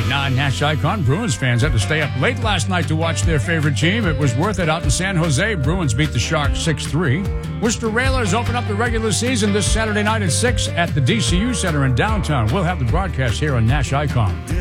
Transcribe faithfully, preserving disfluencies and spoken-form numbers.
Non-Nash Icon Bruins fans had to stay up late last night to watch their favorite team. It was worth it out in San Jose. Bruins beat the Sharks six three. Worcester Railers open up the regular season this Saturday night at six at the D C U Center in downtown. We'll have the broadcast here on Nash Icon.